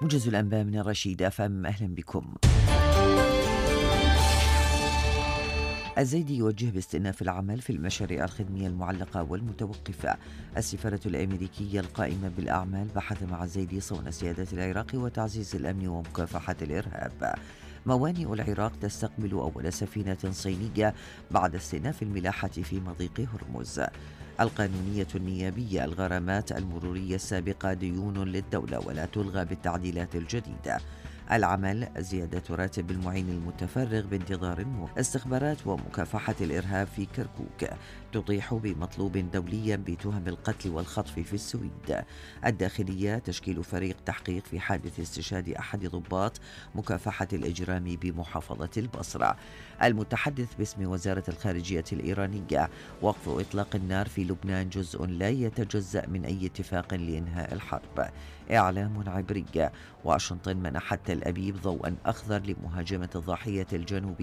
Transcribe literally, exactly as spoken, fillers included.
موجز الأنباء من الرشيد أف أم، أهلا بكم. الزيدي يوجه باستئناف العمل في المشاريع الخدمية المعلقة والمتوقفة. السفارة الأمريكية القائمة بالأعمال بحث مع الزيدي صون سيادة العراق وتعزيز الأمن ومكافحة الإرهاب. موانئ العراق تستقبل أول سفينة صينية بعد استئناف الملاحة في مضيق هرمز. القانونية النيابية: الغرامات المرورية السابقة ديون للدولة ولا تلغى بالتعديلات الجديدة. العمل: زيادة راتب المعين المتفرغ بانتظار الموت. استخبارات ومكافحة الإرهاب في كركوك تطيح بمطلوب دولي بتهم القتل والخطف في السويد. الداخلية: تشكيل فريق تحقيق في حادث استشهاد أحد ضباط مكافحة الإجرام بمحافظة البصرة. المتحدث باسم وزارة الخارجية الإيرانية: وقف إطلاق النار في لبنان جزء لا يتجزأ من أي اتفاق لإنهاء الحرب. إعلام عبري: واشنطن منحت تل أبيب ضوءا أخضر لمهاجمة الضاحية الجنوبية